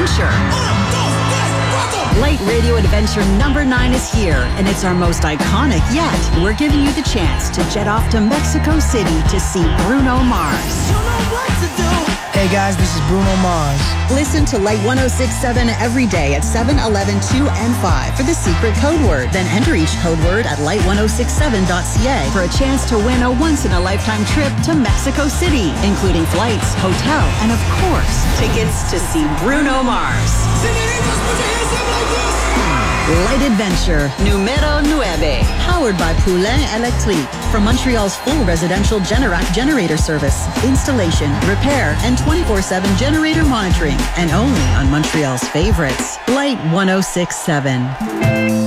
Adventure. Light Radio Adventure number 9 is here, and it's our most iconic yet. We're giving you the chance to jet off to Mexico City to see Bruno Mars. You know what to do. Hey guys, this is Bruno Mars. Listen to Light 106.7 every day at 7, 11, 2, and 5 for the secret code word. Then enter each code word at light1067.ca for a chance to win a once-in-a-lifetime trip to Mexico City, including flights, hotel, and of course, tickets to see Bruno Mars. Senoritas, put your hands up like this. Light Adventure, numero 9. Powered by Poulain Electrique. From Montreal's full residential Generac generator service, installation, repair, and 24/7 generator monitoring. And only on Montreal's favorites. Light 106.7.